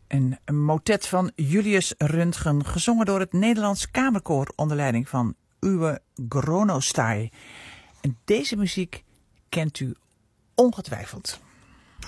Een motet van Julius Röntgen, gezongen door het Nederlands Kamerkoor onder leiding van Uwe Gronostai. En deze muziek kent u ongetwijfeld.